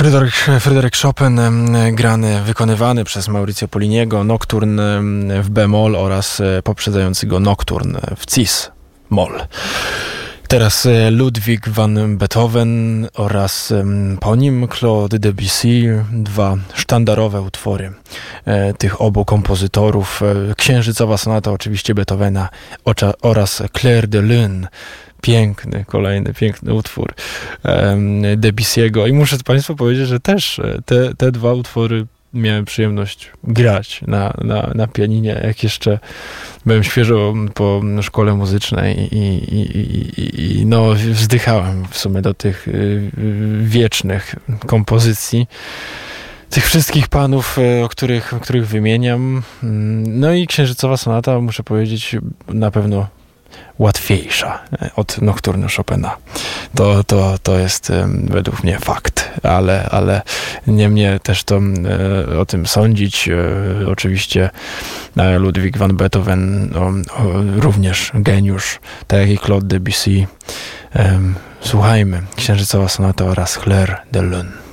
Fryderyk Chopin, wykonywany przez Mauricio Polliniego, Nocturne w b-moll oraz poprzedzający go Nocturne w cis-moll. Teraz Ludwig van Beethoven oraz po nim Claude Debussy, dwa sztandarowe utwory tych obu kompozytorów. Księżycowa sonata oczywiście Beethovena oraz Clair de Lune. Kolejny piękny utwór Debussy'ego. I muszę Państwu powiedzieć, że też te dwa utwory miałem przyjemność grać na pianinie, jak jeszcze byłem świeżo po szkole muzycznej i no wzdychałem w sumie do tych wiecznych kompozycji tych wszystkich panów, których wymieniam. No i Księżycowa sonata, muszę powiedzieć, na pewno łatwiejsza od Nocturne Chopina. To jest według mnie fakt, ale nie mnie też to o tym sądzić. Oczywiście Ludwig van Beethoven również geniusz, tak jak i Claude Debussy. Słuchajmy, Księżycowa sonata oraz Clair de Lune.